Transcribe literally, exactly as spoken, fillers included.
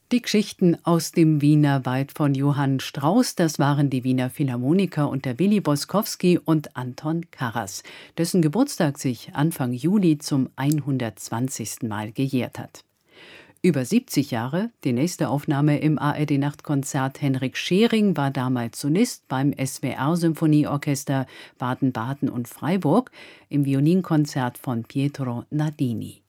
Die Geschichten aus dem Wiener Wald von Johann Strauss, das waren die Wiener Philharmoniker unter Willi Boskowski und Anton Karas, dessen Geburtstag sich Anfang Juli zum hundertzwanzigsten Mal gejährt hat. Über siebzig Jahre, die nächste Aufnahme im A R D-Nachtkonzert Henrik Schering war damals Solist beim S W R-Symphonieorchester Baden-Baden und Freiburg im Violinkonzert von Pietro Nardini.